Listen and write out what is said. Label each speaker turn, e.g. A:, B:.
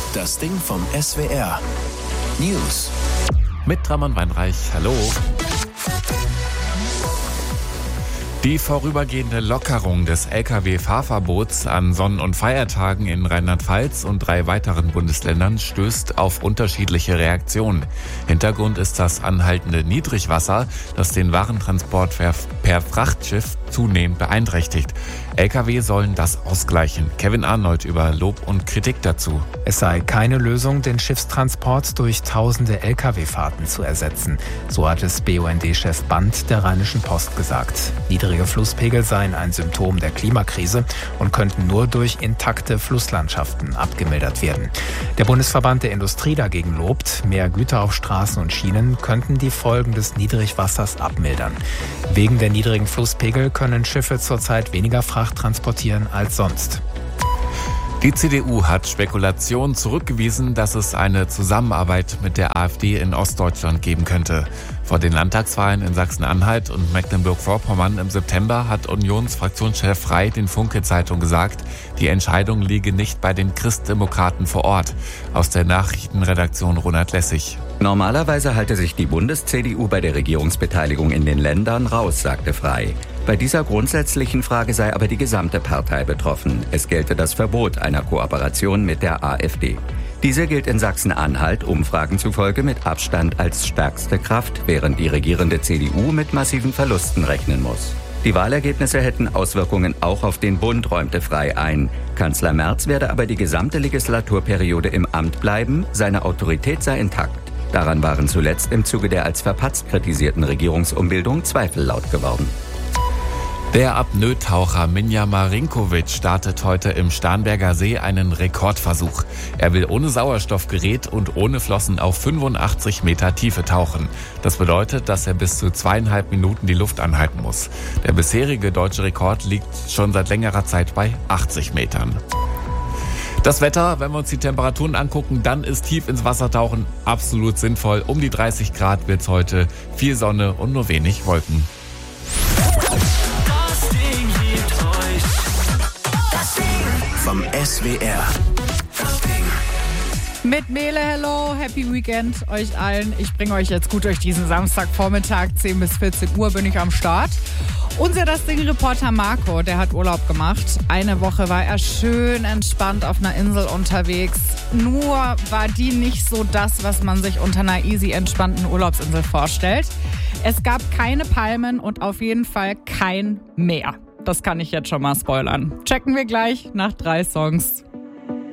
A: Das Ding vom SWR. News.
B: Mit Ramon Weinreich. Hallo. Die vorübergehende Lockerung des Lkw-Fahrverbots an Sonn- und Feiertagen in Rheinland-Pfalz und 3 weiteren Bundesländern stößt auf unterschiedliche Reaktionen. Hintergrund ist das anhaltende Niedrigwasser, das den Warentransport per Frachtschiff zunehmend beeinträchtigt. Lkw sollen das ausgleichen. Kevin Arnold über Lob und Kritik dazu.
C: Es sei keine Lösung, den Schiffstransport durch tausende Lkw-Fahrten zu ersetzen. So hat es BUND-Chef Band der Rheinischen Post gesagt. Niedrige Flusspegel seien ein Symptom der Klimakrise und könnten nur durch intakte Flusslandschaften abgemildert werden. Der Bundesverband der Industrie dagegen lobt, mehr Güter auf Straßen und Schienen könnten die Folgen des Niedrigwassers abmildern. Wegen der niedrigen Flusspegel können Schiffe zurzeit weniger Fracht transportieren als sonst.
B: Die CDU hat Spekulationen zurückgewiesen, dass es eine Zusammenarbeit mit der AfD in Ostdeutschland geben könnte. Vor den Landtagswahlen in Sachsen-Anhalt und Mecklenburg-Vorpommern im September hat Unionsfraktionschef Frey den Funke-Zeitung gesagt, die Entscheidung liege nicht bei den Christdemokraten vor Ort. Aus der Nachrichtenredaktion Ronald Lessig.
D: Normalerweise halte sich die Bundes-CDU bei der Regierungsbeteiligung in den Ländern raus, sagte Frey. Bei dieser grundsätzlichen Frage sei aber die gesamte Partei betroffen. Es gelte das Verbot einer Kooperation mit der AfD. Diese gilt in Sachsen-Anhalt Umfragen zufolge mit Abstand als stärkste Kraft, während die regierende CDU mit massiven Verlusten rechnen muss. Die Wahlergebnisse hätten Auswirkungen auch auf den Bund, räumte Frey ein. Kanzler Merz werde aber die gesamte Legislaturperiode im Amt bleiben, seine Autorität sei intakt. Daran waren zuletzt im Zuge der als verpatzt kritisierten Regierungsumbildung Zweifel laut geworden.
B: Der Apnoe-Taucher Minja Marinkovic startet heute im Starnberger See einen Rekordversuch. Er will ohne Sauerstoffgerät und ohne Flossen auf 85 Meter Tiefe tauchen. Das bedeutet, dass er bis zu 2,5 Minuten die Luft anhalten muss. Der bisherige deutsche Rekord liegt schon seit längerer Zeit bei 80 Metern. Das Wetter, wenn wir uns die Temperaturen angucken, dann ist tief ins Wasser tauchen absolut sinnvoll. Um die 30 Grad wird's heute, viel Sonne und nur wenig Wolken.
A: Vom SWR. Das Ding.
E: Mit Mele, hello, happy weekend euch allen. Ich bringe euch jetzt gut durch diesen Samstagvormittag, 10 bis 14 Uhr bin ich am Start. Unser Das Ding-Reporter Marco, der hat Urlaub gemacht. Eine Woche war er schön entspannt auf einer Insel unterwegs. Nur war die nicht so das, was man sich unter einer easy entspannten Urlaubsinsel vorstellt. Es gab keine Palmen und auf jeden Fall kein Meer. Das kann ich jetzt schon mal spoilern. Checken wir gleich nach 3 Songs.